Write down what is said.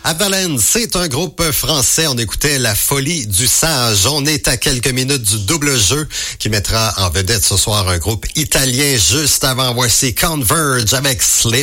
Avalanche, c'est un groupe français. On écoutait La Folie du Sage. On est à quelques minutes du double jeu qui mettra en vedette ce soir un groupe italien. Juste avant, voici Converge avec Slip.